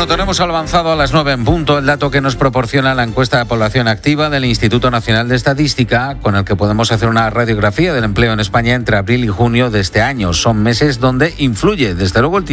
Bueno, tenemos avanzado a las 9 en punto el dato que nos proporciona la encuesta de población activa del Instituto Nacional de Estadística, con el que podemos hacer una radiografía del empleo en España entre abril y junio de este año. Son meses donde influye, desde luego, el